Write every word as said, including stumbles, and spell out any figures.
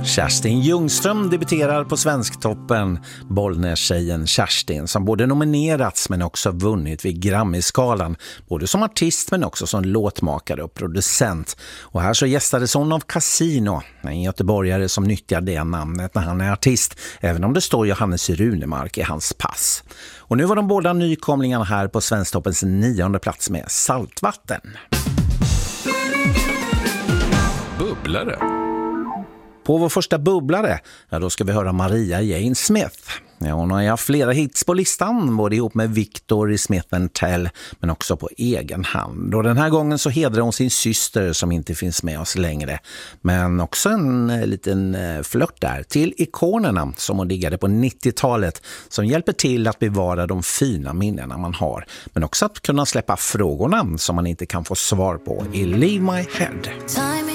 Kerstin Ljungström debuterar på Svensktoppen. Bollnäs-tjejen Kerstin som både nominerats men också vunnit vid Grammy-skalan. Både som artist men också som låtmakare och producent. Och här så gästades hon av Casino, en göteborgare som nyttjar det namnet när han är artist. Även om det står Johannes Runemark i hans pass. Och nu var de båda nykomlingarna här på Svensktoppens nionde plats med Saltvatten. Bubblare. På vår första bubblare, ja, då ska vi höra Maria Jane Smith. Ja, hon har haft flera hits på listan, både ihop med Victor i Smith and Tell, men också på egen hand. Och den här gången så hedrar hon sin syster som inte finns med oss längre. Men också en eh, liten eh, flört där till ikonerna som hon diggade på nittiotalet, som hjälper till att bevara de fina minnena man har. Men också att kunna släppa frågorna som man inte kan få svar på i Leave My Head.